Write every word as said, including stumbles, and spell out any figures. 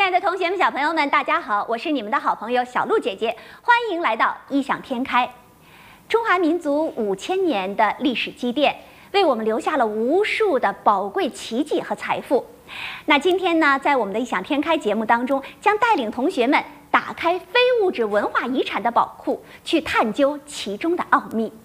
亲爱的同学们、小朋友们，大家好，我是你们的好朋友小鹿姐姐，欢迎来到异想天开。中华民族五千年的历史积淀，为我们留下了无数的宝贵奇迹和财富。那今天呢，在我们的异想天开节目当中，将带领同学们打开非物质文化遗产的宝库，去探究其中的奥秘。